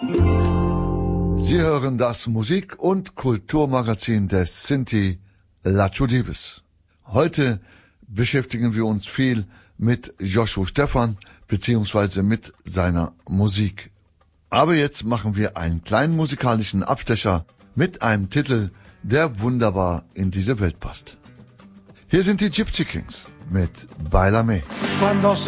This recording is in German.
Sie hören das Musik- und Kulturmagazin des Sinti Lacho Diebes. Heute beschäftigen wir uns viel mit Joshua Stephan beziehungsweise mit seiner Musik. Aber jetzt machen wir einen kleinen musikalischen Abstecher mit einem Titel, der wunderbar in diese Welt passt. Hier sind die Gypsy Kings mit Bailame. Cuando